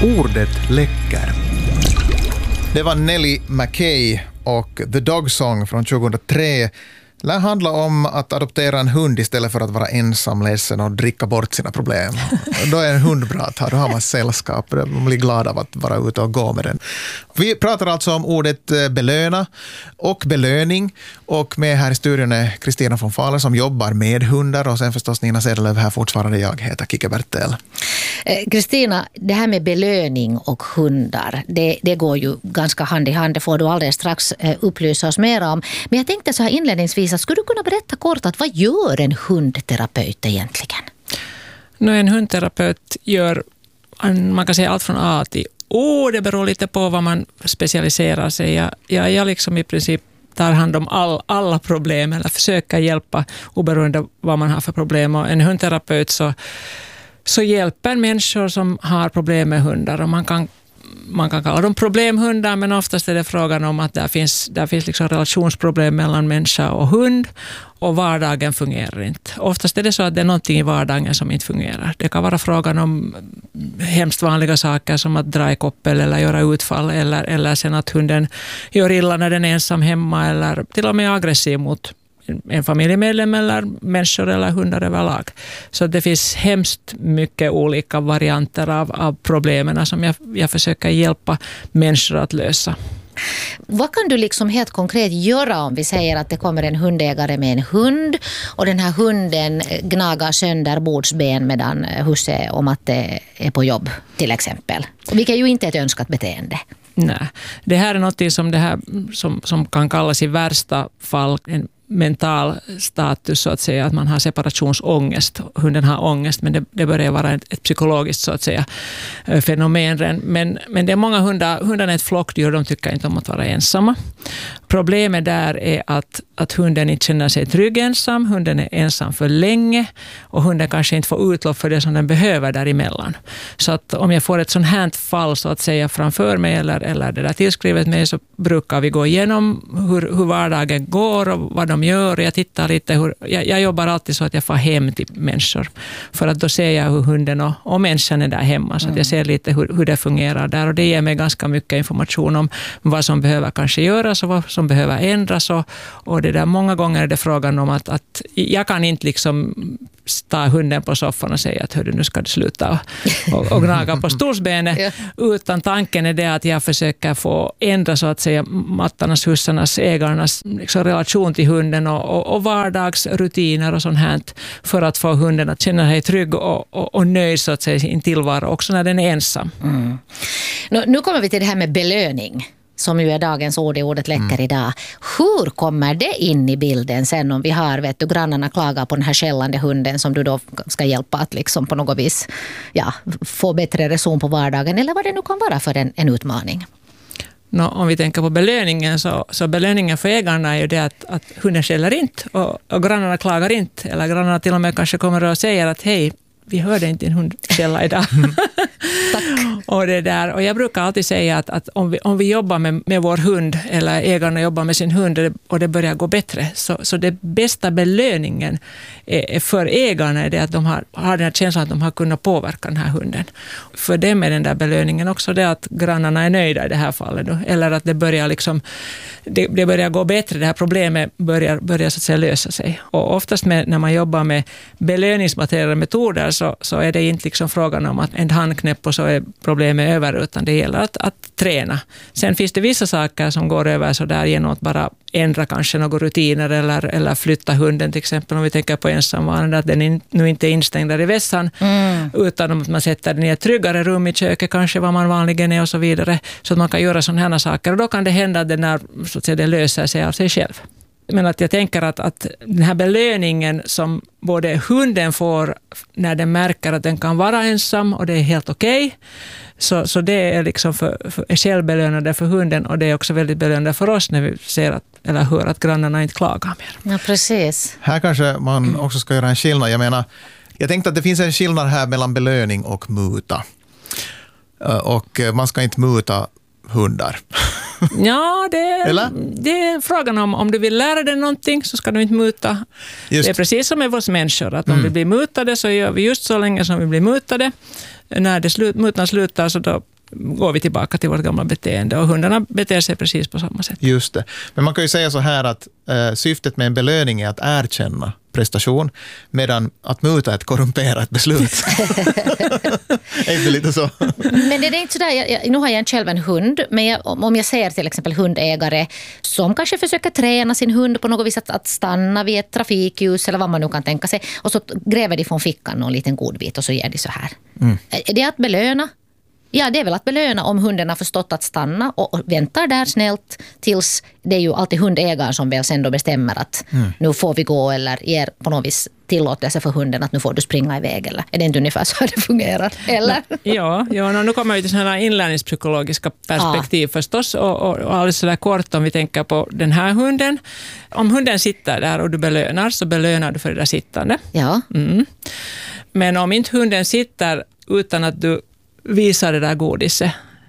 Ordet läcker. Det var Nellie McKay och The Dog Song från 2003. Det handlar om att adoptera en hund istället för att vara ensam, ledsen och dricka bort sina problem. Då är en hund bra att ha, då har man sällskap. Man blir glad av att vara ute och gå med den. Vi pratar alltså om ordet belöna och belöning. Och med här i studion är Kristina von Fahler som jobbar med hundar. Och sen förstås Nina Sedelöv här fortfarande. Jag heter Kike Bertel. Kristina, det här med belöning och hundar, det går ju ganska hand i hand. Det får du alldeles strax upplysa oss mer om. Men jag tänkte så här inledningsvis, att skulle du kunna berätta kort att vad gör en hundterapeut egentligen? En hundterapeut gör, man kan säga allt från A till O. Det beror lite på vad man specialiserar sig. Jag liksom i princip tar hand om alla problem eller försöker hjälpa oberoende vad man har för problem. Och en hundterapeut så hjälper människor som har problem med hundar, och man kan kalla dem problemhundar, men oftast är det frågan om att där finns liksom relationsproblem mellan människa och hund, och vardagen fungerar inte. Oftast är det så att det är någonting i vardagen som inte fungerar. Det kan vara frågan om hemskt vanliga saker som att dra i koppel eller göra utfall, eller sen att hunden gör illa när den är ensam hemma, eller till och med aggressiv mot en familjemedlem eller människor eller hundar överlag. Så det finns hemskt mycket olika varianter av problemen som jag försöker hjälpa människor att lösa. Vad kan du liksom helt konkret göra om vi säger att det kommer en hundägare med en hund och den här hunden gnagar sönder bordsben medan huset är om att det är på jobb till exempel? Vilket ju inte är ett önskat beteende. Nej, det här är något som kan kallas i värsta fall en mental status, så att säga, att man har separationsångest. Hunden har ångest, men det börjar vara ett psykologiskt, så att säga, fenomen. Men det är många hundar är ett flockdjur, de tycker inte om att vara ensamma. Problemet där är att hunden inte känner sig trygg ensam, hunden är ensam för länge, och hunden kanske inte får utlopp för det som den behöver däremellan. Så att om jag får ett sånt här fall, så att säga, framför mig eller det där tillskrivet mig, så brukar vi gå igenom hur vardagen går och vad de gör. Jag tittar lite jag jobbar alltid så att jag får hem till människor, för att då ser jag hur hunden och människan är där hemma, så att jag ser lite hur det fungerar där, och det ger mig ganska mycket information om vad som behöver kanske göras och vad som behöver ändras, och det där, många gånger är det frågan om att jag kan inte liksom ta hunden på soffan och säga att hörru, nu ska du sluta och gnaga på storsbenet, utan tanken är det att jag försöker få ändra, så att säga, mattarnas, hussarnas, ägarnas liksom relation till hunden och vardagsrutiner och sånt här, för att få hunden att känna sig trygg och nöjd, så att säga, sin tillvaro också när den är ensam. Nu kommer vi till det här med belöning, som ju är dagens ord i ordet läcker idag. Hur kommer det in i bilden sen om vi har, grannarna klagar på den här skällande hunden som du då ska hjälpa att liksom på något vis få bättre reson på vardagen, eller vad det nu kan vara för en utmaning? Om vi tänker på belöningen, så belöningen för ägarna är ju det att hunden skäller inte och grannarna klagar inte, eller grannarna till och med kanske kommer och säger att hej, vi hörde inte en hund skälla idag. Tack. Och det där, och jag brukar alltid säga att om vi jobbar med vår hund, eller ägarna jobbar med sin hund, och det börjar gå bättre, så det bästa belöningen är för ägarna är det att de har den här känslan att de har kunnat påverka den här hunden. För dem är den där belöningen också det att grannarna är nöjda i det här fallet, eller att det börjar liksom det börjar gå bättre, det här problemet börjar så att säga lösa sig. Och oftast när man jobbar med belöningsbaserade metoder, så är det inte liksom frågan om att en handknäpp och så är problemet över, utan det gäller att träna. Sen finns det vissa saker som går över så där genom att bara ändra kanske några rutiner eller flytta hunden, till exempel om vi tänker på ensamvarande, att den nu inte är instängd där i vässan, utan att man sätter den i ett tryggare rum i köket, kanske vad man vanligen är och så vidare, så att man kan göra sådana här saker, och då kan det hända att så att säga, det löser sig av sig själv. Men att jag tänker att den här belöningen som både hunden får när den märker att den kan vara ensam, och det är helt okej. Så det är liksom är självbelönande för hunden, och det är också väldigt belönande för oss när vi ser eller hör att grannarna inte klagar mer. Ja, precis. Här kanske man också ska göra en skillnad. Jag tänkte att det finns en skillnad här mellan belöning och muta. Och man ska inte muta hundar. Ja, det är frågan om du vill lära dig någonting, så ska du inte muta. Just. Det är precis som med oss människor, att om vi blir mutade så gör vi just så länge som vi blir mutade. När mutan slutar, så går vi tillbaka till vårt gamla beteende. Och hundarna beter sig precis på samma sätt. Just det. Men man kan ju säga så här att syftet med en belöning är att erkänna prestation, medan att muta ett korrumperat beslut. Är inte lite så? Men det är inte sådär, nu har jag själv en hund, men om jag ser till exempel hundägare som kanske försöker träna sin hund på något vis att stanna vid ett trafikljus eller vad man nu kan tänka sig, och så gräver de från fickan någon liten godbit och så ger de så här. Är det att belöna? Ja, det är väl att belöna om hunden har förstått att stanna och väntar där snällt tills det är ju alltid hundägaren som väl sen då bestämmer att nu får vi gå eller ger på något vis tillåtelse för hunden att nu får du springa iväg, eller är det inte ungefär så det fungerar? Eller? Ja, nu kommer vi till sådana inlärningspsykologiska perspektiv förstås och alldeles sådär kort om vi tänker på den här hunden. Om hunden sitter där och du belönar så belönar du för det där sittande. Ja. Men om inte hunden sitter utan att du visar det där godiset,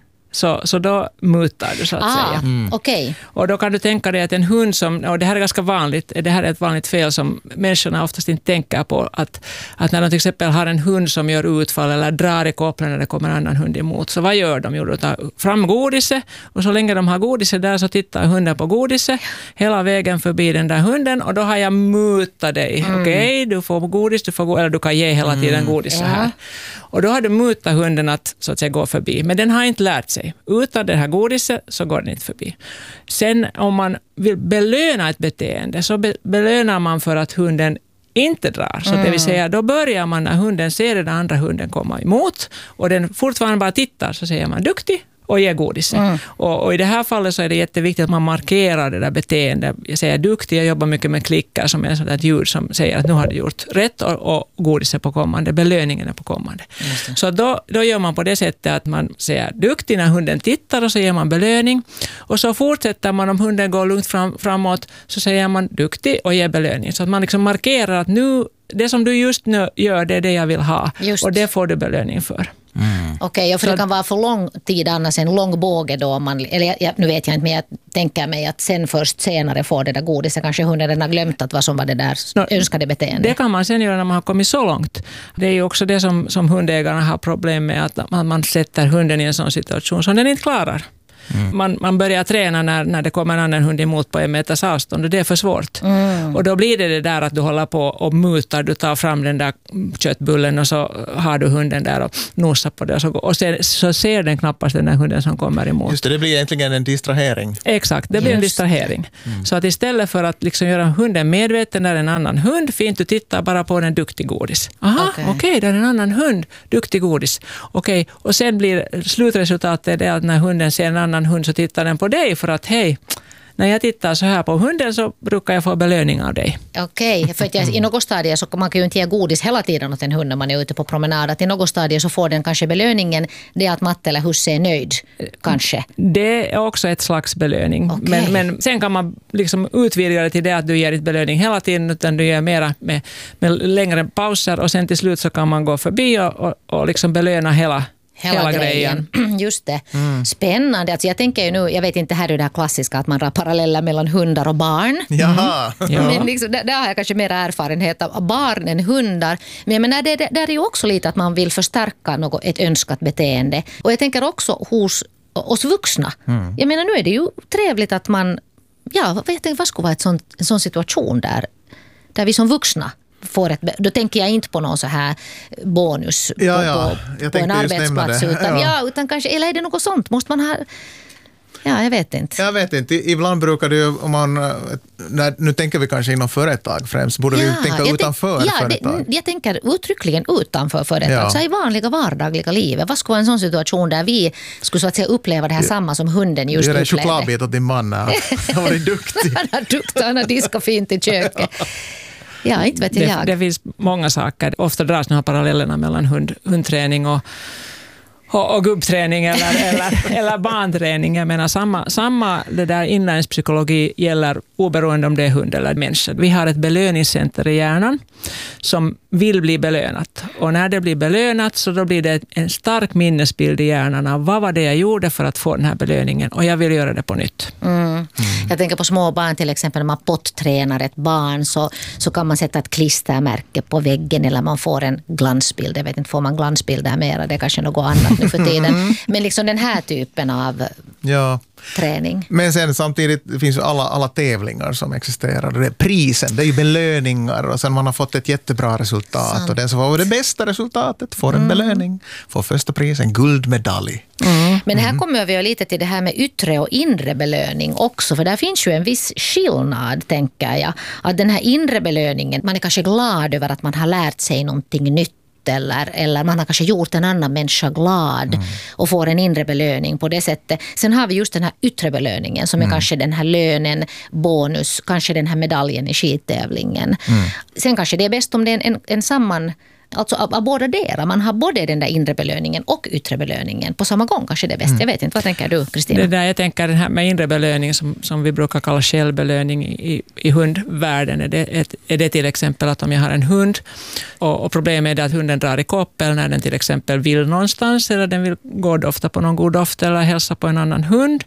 så då mutar du så att säga. Okej. Och då kan du tänka dig att en hund som, och det här är ganska vanligt, det här är ett vanligt fel som människorna oftast inte tänker på, att när de till exempel har en hund som gör utfall eller drar i kopplen när det kommer en annan hund emot, så vad gör de? Jo, de tar fram godiset och så länge de har godiset där så tittar hunden på godiset hela vägen förbi den där hunden och då har jag mutat dig. Okej, du får godis, eller du kan ge hela tiden godis så här. Och då har du mutat hunden att så att säga gå förbi. Men den har inte lärt sig. Utan det här godiset så går den inte förbi. Sen om man vill belöna ett beteende så belönar man för att hunden inte drar. Så det vill säga, då börjar man när hunden ser den andra hunden komma emot och den fortfarande bara tittar, så säger man duktig och ger godiset. Och i det här fallet så är det jätteviktigt att man markerar det där beteendet. Jag säger duktig, jag jobbar mycket med klickar som är en sån där ljud som säger att nu har du gjort rätt och godiset på kommande, belöningen är på kommande. Så då gör man på det sättet att man säger duktig när hunden tittar och så ger man belöning. Och så fortsätter man, om hunden går lugnt framåt så säger man duktig och ger belöning. Så att man liksom markerar att nu, det som du just nu gör, det är det jag vill ha. Och det får du belöning för. Okej, för det kan vara för lång tid annars en lång båge då nu vet jag inte, men jag tänker mig att sen först senare får det där godiset, kanske hunden redan har glömt att vad som var det där önskade beteendet. Det kan man sen göra när man har kommit så långt. Det är ju också det som hundägarna har problem med, att man sätter hunden i en sån situation som den inte klarar. Man börjar träna när det kommer en annan hund emot på 1 meters avstånd och det är för svårt. Och då blir det där att du håller på och mutar, du tar fram den där köttbullen och så har du hunden där och nosar på det och så ser den knappast den där hunden som kommer emot. Just det blir egentligen en distrahering. Exakt, det blir en distrahering. Så att istället för att liksom göra hunden medveten när en annan hund, fint, du tittar bara på den duktig godis. Aha, okej, där är en annan hund, duktig godis. Okej, och sen blir slutresultatet det att när hunden ser en annan hund så tittar den på dig för att hej, när jag tittar så här på hunden så brukar jag få belöning av dig. Okej, för att i något stadie så man kan ju inte ge godis hela tiden åt en hund när man är ute på promenad. Att i något stadie så får den kanske belöningen, det är att matte eller husse är nöjd, kanske. Det är också ett slags belöning. Okay. Men sen kan man liksom utvidga det till det att du ger inte belöning hela tiden utan du ger mera med längre pauser och sen till slut så kan man gå förbi och liksom belöna hela grejen. Just det. Spännande. Alltså jag tänker ju nu, jag vet inte här är det här klassiska att man drar paralleller mellan hundar och barn. Jaha. Men liksom, där har jag kanske mer erfarenhet av barn än hundar. Men där är ju också lite att man vill förstärka ett önskat beteende. Och jag tänker också hos oss vuxna. Jag menar, nu är det ju trevligt att man, vad skulle vara en sån situation där vi som vuxna får då tänker jag inte på någon så här bonus på en arbetsplats utan kanske, eller är det något sånt? Måste man ha, jag vet inte. Jag vet inte. Ibland brukar det ju, om man, nu tänker vi kanske inom företag främst, borde vi tänka utanför företag? Jag tänker uttryckligen utanför företag, så i vanliga vardagliga livet. Vad skulle vara en sån situation där vi skulle så att säga uppleva det här samma som hunden just upplevde? Du gör en chokladbit åt din man, han har varit duktig. Han har diskat fint i köket. Ja, inte vet jag. Det finns många saker. Ofta dras några parallellerna mellan hundträning och gubbträning eller barnträning. Jag menar, samma det där inlärningspsykologi gäller oberoende om det är hund eller människa. Vi har ett belöningscenter i hjärnan som vill bli belönat. Och när det blir belönat så då blir det en stark minnesbild i hjärnan av vad var det jag gjorde för att få den här belöningen och jag vill göra det på nytt. Jag tänker på små barn till exempel, när man pottränar ett barn så kan man sätta ett klistermärke på väggen eller man får en glansbild. Jag vet inte, får man glansbild där mera? Det är kanske något annat nu för tiden. Men liksom den här typen av träning. Men sen samtidigt finns ju alla tävlingar som existerar. Det är prisen, det är ju belöningar och sen man har fått ett jättebra resultat. Sant. Och den som får det bästa resultatet får en belöning. Får första prisen, guldmedalj. Men här kommer vi lite till det här med yttre och inre belöning också. För där finns ju en viss skillnad, tänker jag. Att den här inre belöningen, man är kanske glad över att man har lärt sig någonting nytt. Eller man har kanske gjort en annan människa glad och får en inre belöning på det sättet. Sen har vi just den här yttre belöningen som är kanske den här lönen, bonus, kanske den här medaljen i skidtävlingen. Sen kanske det är bäst om det är en samman... Alltså av båda delar. Man har både den där inre belöningen och yttre belöningen på samma gång, kanske det är bäst. Jag vet inte, vad tänker du, Kristina? Det där, jag tänker den här med inre belöning som vi brukar kalla självbelöning i hundvärlden. Är det till exempel att om jag har en hund och problemet är att hunden drar i koppel när den till exempel vill någonstans eller den vill gå dofta på någon god doft eller hälsa på en annan hund,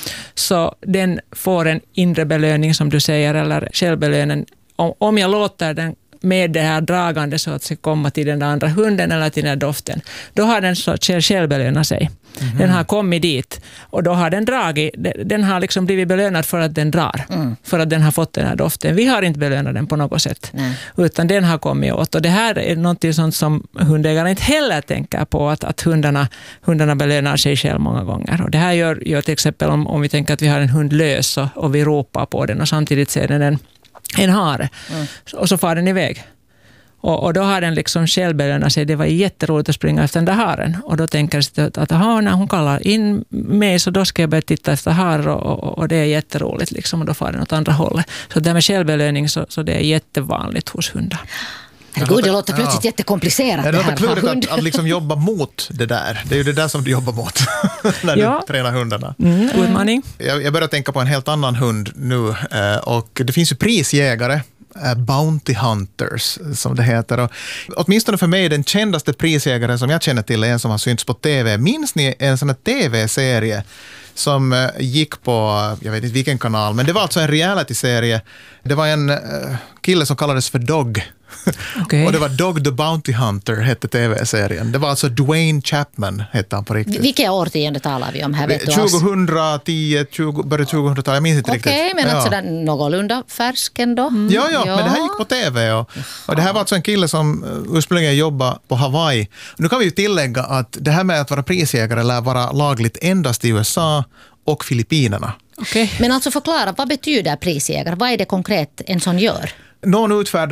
så den får en inre belöning som du säger, eller självbelöning om jag låter den med det här dragande så att se komma till den andra hunden eller till den här doften. Då har den så självbelönat sig. Den har kommit dit och då har den dragit. Den har liksom blivit belönad för att den drar. För att den har fått den här doften. Vi har inte belönat den på något sätt. Utan den har kommit åt. Och det här är något sånt som hundägare inte heller tänker på. Att hundarna belönar sig själv många gånger. Och det här gör till exempel om vi tänker att vi har en hund lös och vi ropar på den och samtidigt ser den en hare. Och så far den iväg. Och då har den liksom självbelönat sig. Det var jätteroligt att springa efter den där haren. Och då tänker jag att när hon kallar in mig så då ska jag börja titta efter haren och det är jätteroligt liksom. Och då far den åt andra hållet. Så det här med självbelöning så det är jättevanligt hos hundar. Herregud, det låter plötsligt jättekomplicerat. Det låter klurigt att liksom jobba mot det där. Det är ju det där som du jobbar mot när du tränar hundarna. Utmaning. Jag börjar tänka på en helt annan hund nu. Och det finns ju prisjägare. Bounty Hunters som det heter. Och åtminstone för mig den kändaste prisjägaren som jag känner till är en som har synts på TV. Minns ni en sån här TV-serie som gick på, jag vet inte vilken kanal, men det var alltså en reality-serie. Det var en kille som kallades för Dog. Okay. Och det var Dog the Bounty Hunter hette TV-serien. Det var alltså Dwayne Chapman hette han på riktigt. Vilka årtionde talar vi om här? Vet 2010, började 2000-talet, jag minns inte riktigt. Okej, men att sådär någorlunda färsk ändå. Ja, men det här gick på TV och det här var alltså en kille som ursprungligen jobbade på Hawaii. Nu kan vi ju tillägga att det här med att vara prisjägare lär vara lagligt endast i USA och Filippinerna. Okay. Men alltså förklara, vad betyder prisjägare? Vad är det konkret en sån gör? Någon utfärdar